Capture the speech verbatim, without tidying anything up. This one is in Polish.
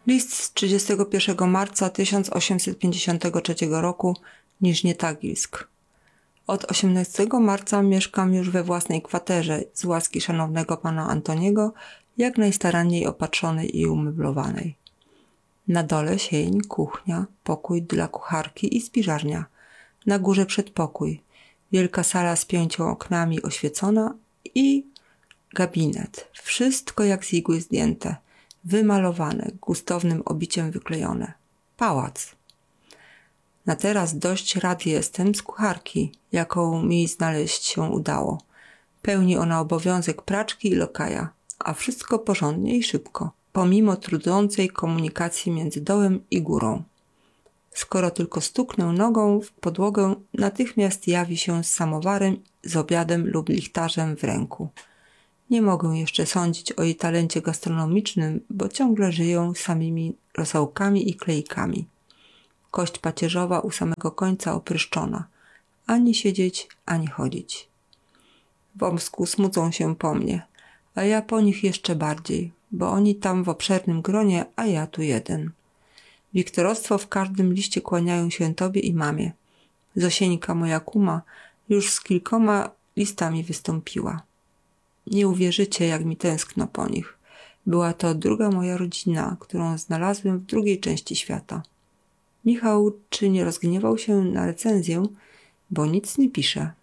List z trzydziestego pierwszego marca tysiąc osiemset pięćdziesiątego trzeciego roku, Niżnie Tagilsk. Od osiemnastego marca mieszkam już we własnej kwaterze z łaski szanownego pana Antoniego, jak najstaranniej opatrzonej i umeblowanej. Na dole sień, kuchnia, pokój dla kucharki i spiżarnia. Na górze przedpokój, wielka sala z pięciu oknami oświecona i gabinet. Wszystko jak z igły zdjęte, wymalowane, gustownym obiciem wyklejone. Pałac. Na teraz dość rad jestem z kucharki, jaką mi znaleźć się udało. Pełni ona obowiązek praczki i lokaja, a wszystko porządnie i szybko, pomimo trudzącej komunikacji między dołem i górą. Skoro tylko stuknę nogą w podłogę, natychmiast jawi się z samowarem, z obiadem lub lichtarzem w ręku. Nie mogę jeszcze sądzić o jej talencie gastronomicznym, bo ciągle żyją samymi rosołkami i klejkami. Kość pacierzowa u samego końca opryszczona. Ani siedzieć, ani chodzić. W Omsku smucą się po mnie, a ja po nich jeszcze bardziej, bo oni tam w obszernym gronie, a ja tu jeden. Wiktorostwo w każdym liście kłaniają się tobie i mamie. Zosieńka, moja kuma, już z kilkoma listami wystąpiła. Nie uwierzycie, jak mi tęskno po nich. Była to druga moja rodzina, którą znalazłem w drugiej części świata. Michał czy nie rozgniewał się na recenzję, bo nic nie pisze.